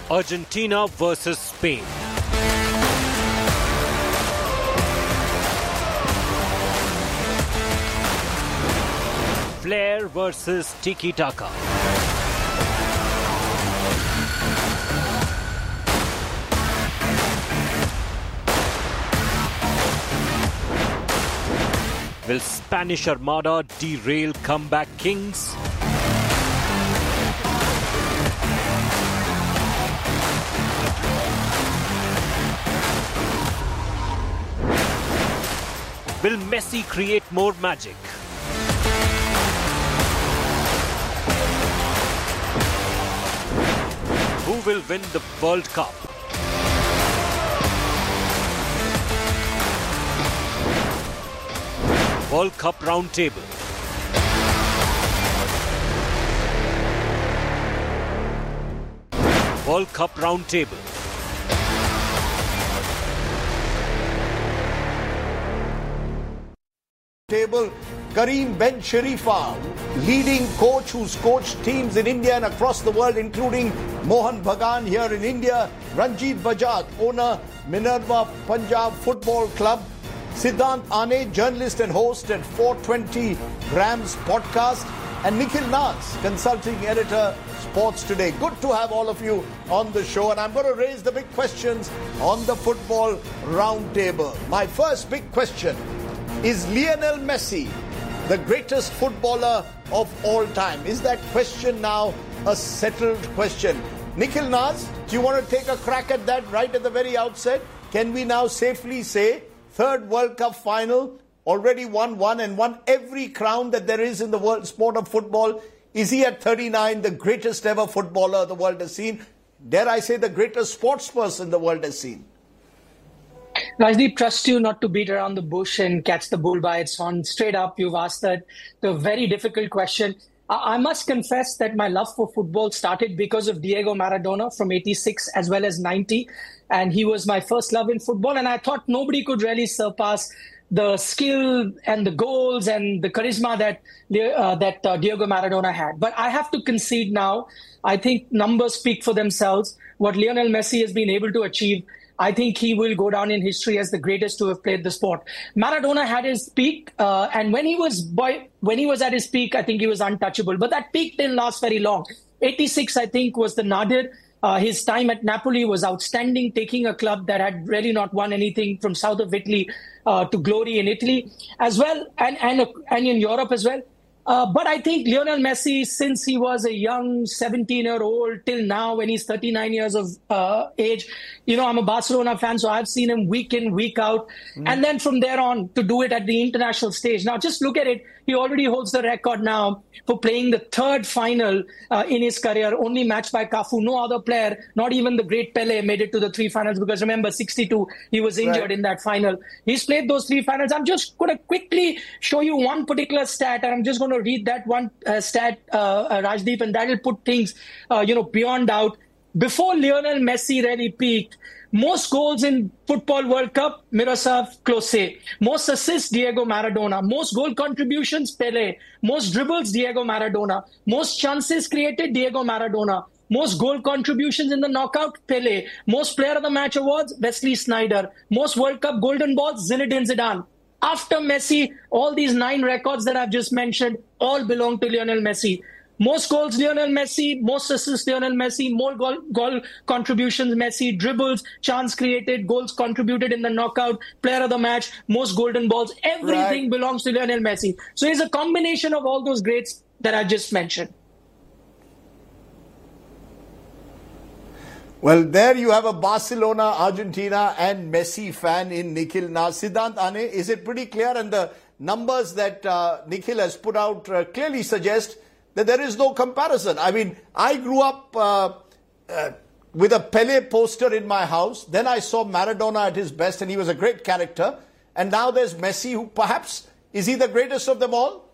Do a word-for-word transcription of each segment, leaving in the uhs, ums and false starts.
Argentina versus Spain. Flair versus Tiki-Taka. Will Spanish Armada derail comeback kings? Will Messi create more magic? Who will win the World Cup? World Cup Roundtable. World Cup Roundtable. Table, Karim Ben Sharifa, leading coach who's coached teams in India and across the world, including Mohan Bagan here in India, Ranjit Bajaj, owner Minerva Punjab Football Club, Siddhant Ane, journalist and host at four twenty Grams podcast, and Nikhil Naz, consulting editor, Sports Today. Good to have all of you on the show, and I'm going to raise the big questions on the Football Roundtable. My first big question: is Lionel Messi the greatest footballer of all time? Is that question now a settled question? Nikhil Naz, do you want to take a crack at that right at the very outset? Can we now safely say third World Cup final, already won one and won every crown that there is in the world sport of football? Is he at thirty-nine the greatest ever footballer the world has seen? Dare I say the greatest sports person the world has seen? Rajdeep, trust you not to beat around the bush and catch the bull by its horn. Straight up, you've asked that the very difficult question. I must confess that my love for football started because of Diego Maradona from eighty-six as well as ninety. And he was my first love in football. And I thought nobody could really surpass the skill and the goals and the charisma that uh, that uh, Diego Maradona had. But I have to concede now. I think numbers speak for themselves. What Lionel Messi has been able to achieve, I think he will go down in history as the greatest to have played the sport. Maradona had his peak, uh, and when he was boy, when he was at his peak, I think he was untouchable. But that peak didn't last very long. eighty-six, I think, was the nadir. Uh, his time at Napoli was outstanding, taking a club that had really not won anything from south of Italy uh, to glory in Italy as well, and and, and in Europe as well. Uh, but I think Lionel Messi, since he was a young seventeen-year-old till now, when he's thirty-nine years of uh, age, you know, I'm a Barcelona fan, so I've seen him week in, week out. Mm. And then from there on to do it at the international stage. Now, just look at it. He already holds the record now for playing the third final uh, in his career, only matched by Cafu. No other player, not even the great Pele, made it to the three finals because remember, sixty-two, he was injured right in that final. He's played those three finals. I'm just going to quickly show you one particular stat, and I'm just going to read that one uh, stat, uh, uh, Rajdeep, and that will put things, uh, you know, beyond doubt. Before Lionel Messi really peaked, most goals in Football World Cup, Miroslav Klose. Most assists, Diego Maradona. Most goal contributions, Pele. Most dribbles, Diego Maradona. Most chances created, Diego Maradona. Most goal contributions in the knockout, Pele. Most Player of the Match awards, Wesley Sneijder. Most World Cup golden balls, Zinedine Zidane. After Messi, all these nine records that I've just mentioned all belong to Lionel Messi. Most goals, Lionel Messi. Most assists, Lionel Messi. More goal, goal contributions, Messi. Dribbles, chance created, goals contributed in the knockout, player of the match, most golden balls. Everything right belongs to Lionel Messi. So it's a combination of all those greats that I just mentioned. Well, there you have a Barcelona, Argentina and Messi fan in Nikhil Naz. Siddhant Ane, is it pretty clear? And the numbers that uh, Nikhil has put out uh, clearly suggest that there is no comparison. I mean, I grew up uh, uh, with a Pele poster in my house. Then I saw Maradona at his best, and he was a great character. And now there's Messi, who perhaps, is he the greatest of them all?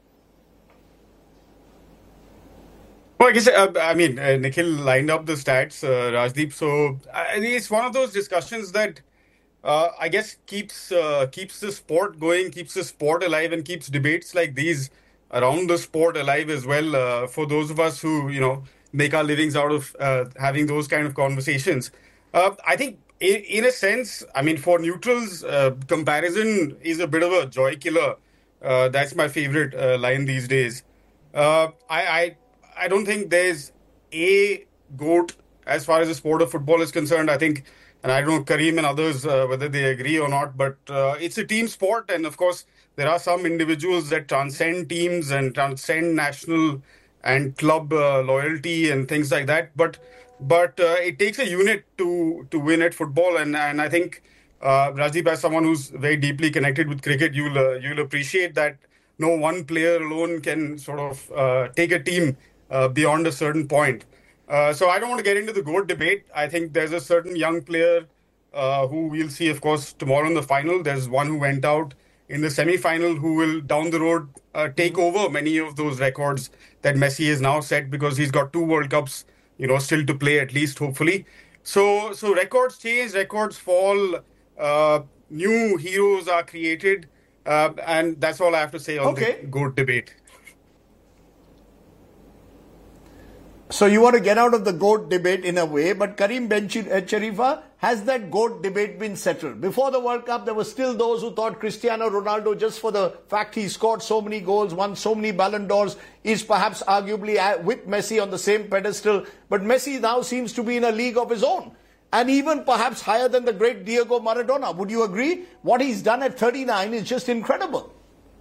Well, I guess, uh, I mean, uh, Nikhil lined up the stats, uh, Rajdeep. So I think it's one of those discussions that uh, I guess keeps uh, keeps the sport going, keeps the sport alive, and keeps debates like these around the sport alive as well. Uh, for those of us who, you know, make our livings out of uh, having those kind of conversations. Uh, I think, in, in a sense, I mean, for neutrals, uh, comparison is a bit of a joy killer. Uh, that's my favorite uh, line these days. Uh, I, I I don't think there's a GOAT as far as the sport of football is concerned. I think, and I don't know, Kareem and others, uh, whether they agree or not, but uh, it's a team sport. And of course, there are some individuals that transcend teams and transcend national and club uh, loyalty and things like that. But but uh, it takes a unit to to win at football. And, and I think, uh, Rajdeep, as someone who's very deeply connected with cricket, you'll, uh, you'll appreciate that no one player alone can sort of uh, take a team uh, beyond a certain point. Uh, so I don't want to get into the GOAT debate. I think there's a certain young player uh, who we'll see, of course, tomorrow in the final. There's one who went out in the semi-final who will, down the road, uh, take over many of those records that Messi has now set, because he's got two World Cups, you know, still to play, at least, hopefully. So, so records change, records fall, uh, new heroes are created, uh, and that's all I have to say on Okay. the GOAT debate. So you want to get out of the GOAT debate in a way, but Kareem Benzema, has that GOAT debate been settled? Before the World Cup, there were still those who thought Cristiano Ronaldo, just for the fact he scored so many goals, won so many Ballon d'Ors, is perhaps arguably with Messi on the same pedestal. But Messi now seems to be in a league of his own, and even perhaps higher than the great Diego Maradona. Would you agree? What he's done at thirty-nine is just incredible.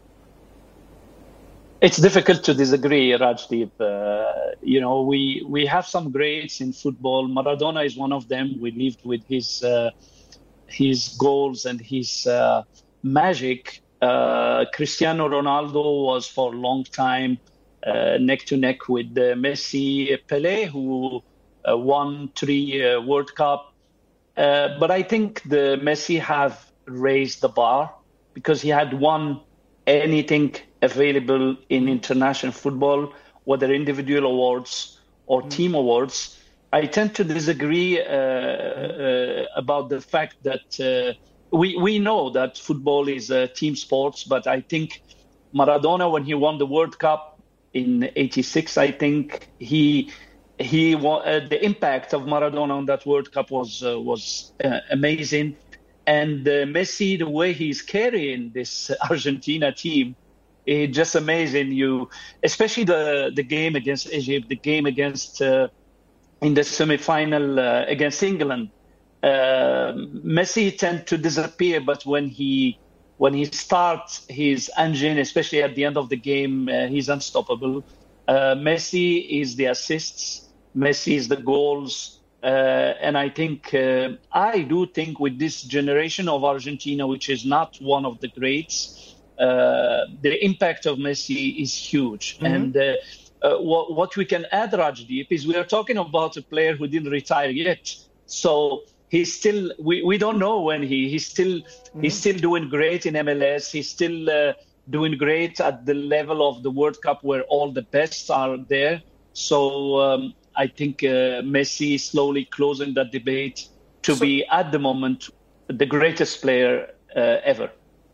It's difficult to disagree, Rajdeep. Uh, you know, we we have some greats in football. Maradona is one of them. We lived with his uh, his goals and his uh, magic. Uh, Cristiano Ronaldo was for a long time uh, neck to neck with uh, Messi, Pelé, who uh, won three uh, World Cup. Uh, but I think the Messi have raised the bar, because he had won anything available in international football, whether individual awards or mm. team awards. I tend to disagree uh, uh, about the fact that uh, we we know that football is a team sports, but I think Maradona, when he won the World Cup in eighty-six, I think he he uh, the impact of Maradona on that World Cup was uh, was uh, amazing. And uh, Messi, the way he's carrying this Argentina team, it's just amazing. You, especially the the game against Egypt, the game against uh, in the semi-final uh, against England. Uh, Messi tend to disappear, but when he when he starts his engine, especially at the end of the game, uh, he's unstoppable. Uh, Messi is the assists. Messi is the goals. Uh, and I think, uh, I do think with this generation of Argentina, which is not one of the greats, uh, the impact of Messi is huge. Mm-hmm. And uh, uh, what, what we can add, Rajdeep, is we are talking about a player who didn't retire yet. So he's still, we, we don't know when he, he's still, mm-hmm. he's still doing great in M L S. He's still uh, doing great at the level of the World Cup where all the best are there. So, um, I think uh, Messi is slowly closing that debate to so, be, at the moment, the greatest player uh, ever.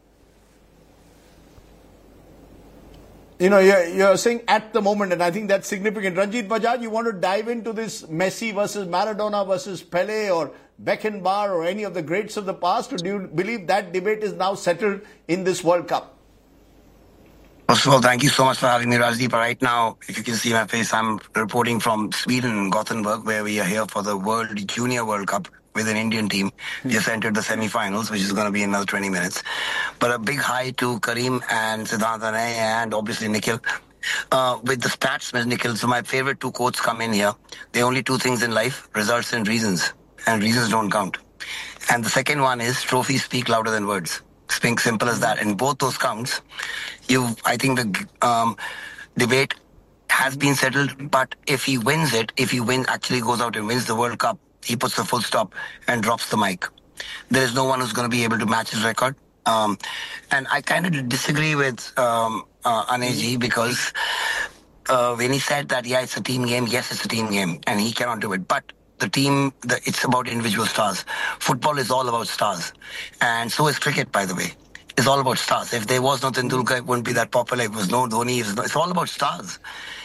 You know, you're, you're saying at the moment, and I think that's significant. Ranjit Bajaj, you want to dive into this Messi versus Maradona versus Pelé or Beckenbauer or any of the greats of the past, or do you believe that debate is now settled in this World Cup? First of all, thank you so much for having me, Rajdeep. Right now, if you can see my face, I'm reporting from Sweden, Gothenburg, where we are here for the World Junior World Cup with an Indian team. We just entered the semi-finals, which is going to be in another twenty minutes. But a big hi to Kareem and Siddhant and obviously Nikhil. Uh, with the stats, Miz Nikhil, so my favorite two quotes come in here. The only two things in life, results and reasons. And reasons don't count. And the second one is, trophies speak louder than words. It's simple as that. In both those counts, you, I think the um, debate has been settled. But if he wins it, if he win actually goes out and wins the World Cup, he puts the full stop and drops the mic. There is no one who's going to be able to match his record. Um, and I kind of disagree with um, uh, Aneji, because uh, when he said that, yeah, it's a team game. Yes, it's a team game, and he cannot do it. But the team, the, it's about individual stars. Football is all about stars. And so is cricket, by the way. It's all about stars. If there was no Tendulkar, it wouldn't be that popular. If it was no Dhoni, it's all about stars.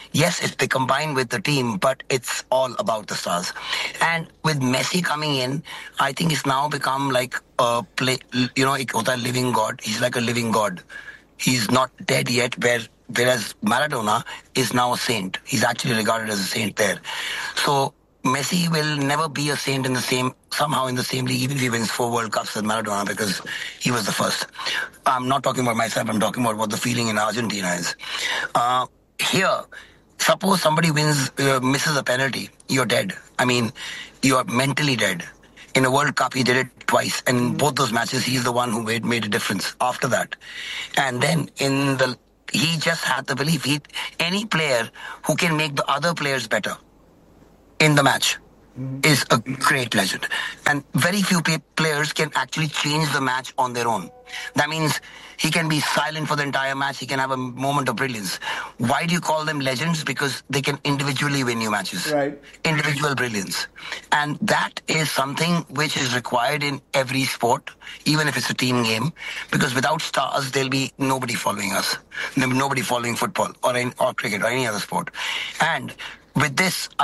Yes, it's they combine with the team, but it's all about the stars. And with Messi coming in, I think it's now become like a play. You know, एक होता है living god. He's like a living god. He's not dead yet. Where whereas Maradona is now a saint. He's actually regarded as a saint there. So Messi will never be a saint in the same, somehow in the same league, even if he wins four World Cups with Maradona, because he was the first. I'm not talking about myself, I'm talking about what the feeling in Argentina is. Uh, here, suppose somebody wins, uh, misses a penalty, you're dead. I mean, you're mentally dead. In a World Cup, he did it twice. And in both those matches, he's the one who made, made a difference after that. And then in the, he just had the belief, he, any player who can make the other players better in the match mm. is a great legend. And very few pay- players can actually change the match on their own. That means he can be silent for the entire match. He can have a moment of brilliance. Why do you call them legends? Because they can individually win you matches. Right. Individual brilliance. And that is something which is required in every sport, even if it's a team game. Because without stars, there'll be nobody following us. There'll be nobody following football or, in, or cricket or any other sport. And with this,